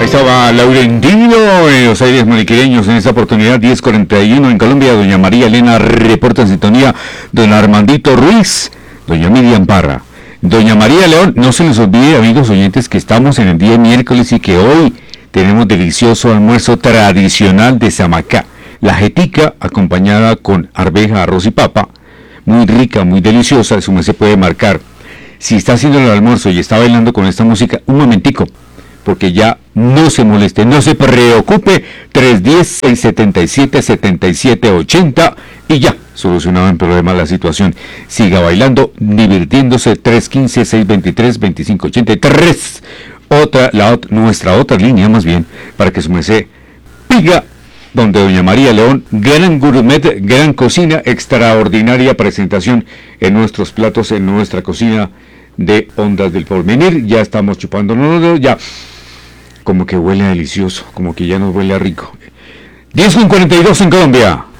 Estaba Laurentino en los aires mariqueños en esta oportunidad, 10:41 en Colombia. Doña María Elena reporta en sintonía. Don Armandito Ruiz, doña Miriam Parra, doña María León. No se les olvide, amigos oyentes, que estamos en el día miércoles y que hoy tenemos delicioso almuerzo tradicional de Samacá. La jetica acompañada con arveja, arroz y papa. Muy rica, muy deliciosa. Eso se puede marcar. Si está haciendo el almuerzo y está bailando con esta música, un momentico, porque ya no se moleste, no se preocupe. 310-677-7780 y ya, solucionado el problema la situación. Siga bailando, divirtiéndose. 315-623-2583. Nuestra otra línea, más bien, para que su merced piga donde doña María León, gran gourmet, gran cocina, extraordinaria presentación en nuestros platos, en nuestra cocina de Ondas del Porvenir. Ya estamos chupándonos, ya como que huele delicioso, como que ya nos huele a rico. 10:42 en Colombia.